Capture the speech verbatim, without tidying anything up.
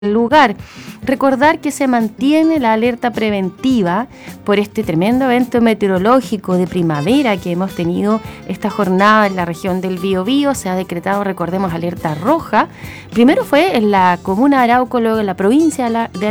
lugar. Recordar que se mantiene la alerta preventiva por este tremendo evento meteorológico de primavera que hemos tenido esta jornada en la región del Biobío. Se ha decretado, recordemos, alerta roja. Primero fue en la comuna de Arauco, luego en la provincia de Arauco.